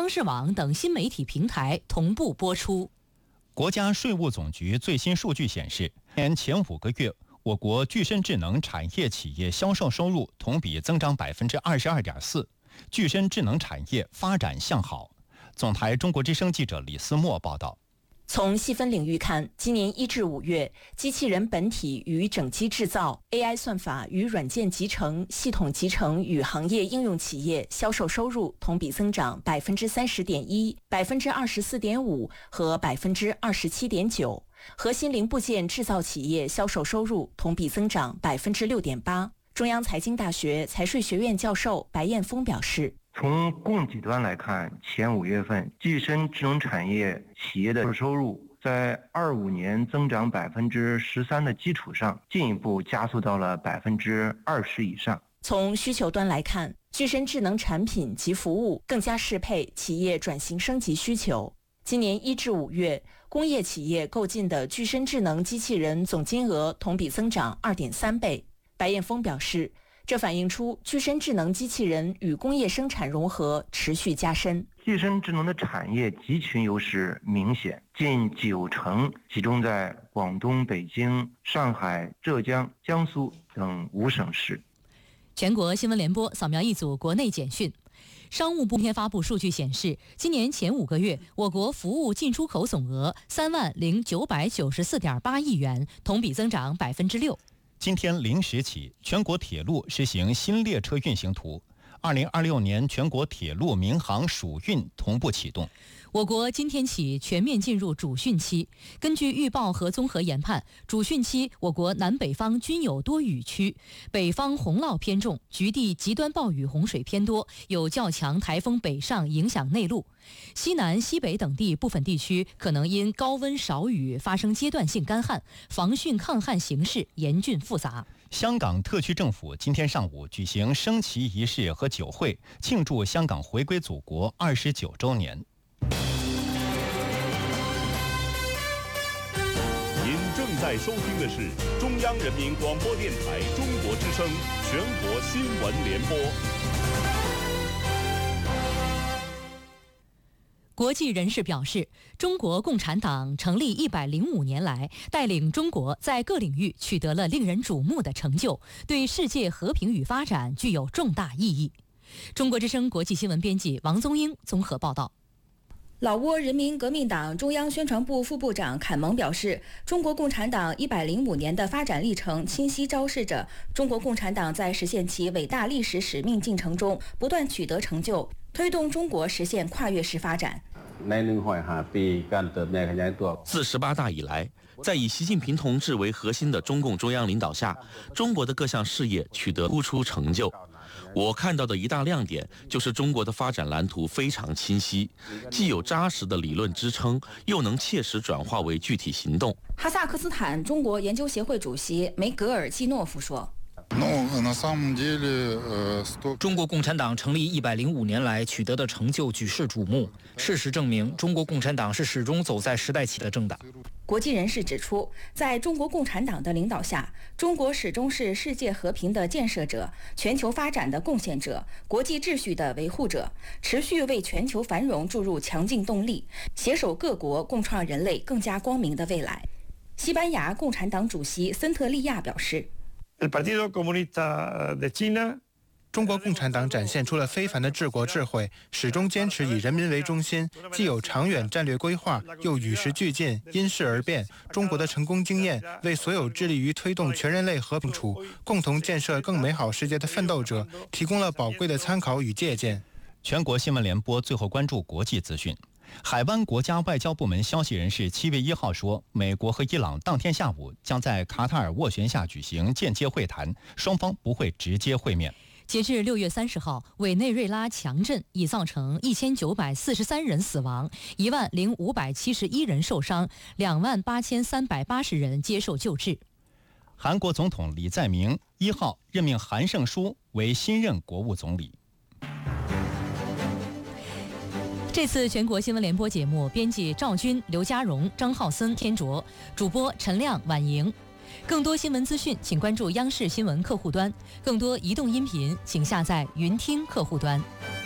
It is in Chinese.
央视网等新媒体平台同步播出。 国家税务总局最新数据显示，年前5个月，我国具身智能产业企业销售收入同比增长22.4%，具身智能产业发展向好。总台中国之声记者李思墨报道。 从细分领域看，今年1至5月，机器人本体与整机制造、AI 算法与软件集成、系统集成与行业应用企业销售收入同比增长30.1%、24.5%和27.9%。核心零部件制造企业销售收入同比增长6.8%。中央财经大学财税学院教授白彦峰表示， 从供给端来看，前5月份具身智能产业企业的收入在25年增长13%的基础上，进一步加速到了20%以上。 从需求端来看，具身智能产品及服务更加适配企业转型升级需求。今年1至5月，工业企业购进的具身智能机器人总金额同比增长2.3倍。白彦峰表示，这反映出具身智能机器人与工业生产融合持续加深。 具身智能的产业集群优势明显，近90%集中在广东、北京、上海、浙江、江苏等5省市。 全国新闻联播扫描一组国内简讯。商务部今天发布数据显示，今年前5个月，我国服务进出口总额30994.8亿元，同比增长6%。 今天0时起，全国铁路实行新列车运行图，2026年全国铁路民航暑运同步启动。 我国今天起全面进入主汛期。根据预报和综合研判，主汛期我国南北方均有多雨区，北方洪涝偏重，局地极端暴雨洪水偏多，有较强台风北上影响内陆。西南、西北等地部分地区可能因高温少雨发生阶段性干旱，防汛抗旱形势严峻复杂。 香港特区政府今天上午举行升旗仪式和酒会，庆祝香港回归祖国29周年。 您正在收听的是中央人民广播电台中国之声全国新闻联播。 国际人士表示，中国共产党成立105年来，带领中国在各领域取得了令人瞩目的成就，对世界和平与发展具有重大意义。中国之声国际新闻编辑王宗英综合报道。 老挝人民革命党中央宣传部副部长坎蒙表示，中国共产党105年的发展历程清晰昭示着中国共产党在实现其伟大历史使命进程中不断取得成就，推动中国实现跨越式发展。 自18大以来，在以习近平同志为核心的中共中央领导下，中国的各项事业取得突出成就。我看到的一大亮点就是中国的发展蓝图非常清晰，既有扎实的理论支撑，又能切实转化为具体行动。 哈萨克斯坦中国研究协会主席梅格尔季诺夫说， 中国共产党成立105年来取得的成就举世瞩目。事实证明，中国共产党是始终走在时代起的政党。 国际人士指出，在中国共产党的领导下，中国始终是世界和平的建设者、全球发展的贡献者、国际秩序的维护者，持续为全球繁荣注入强劲动力，携手各国共创人类更加光明的未来。西班牙共产党主席森特利亚表示， 中国共产党展现出了非凡的治国智慧，始终坚持以人民为中心，既有长远战略规划，又与时俱进，因势而变。中国的成功经验为所有致力于推动全人类和平处、共同建设更美好世界的奋斗者提供了宝贵的参考与借鉴。 全国新闻联播最后关注国际资讯。海湾国家外交部门消息人士7月1号说，美国和伊朗当天下午将在卡塔尔斡旋下举行间接会谈，双方不会直接会面。 截至6月30号，委内瑞拉强震已造成1943人死亡，10571人受伤，28380人接受救治。 韩国总统李在明1号任命韩胜书为新任国务总理。 这次全国新闻联播节目，编辑赵军、刘家荣、张浩森、天卓，主播陈亮、婉莹。更多新闻资讯，请关注央视新闻客户端；更多移动音频，请下载云听客户端。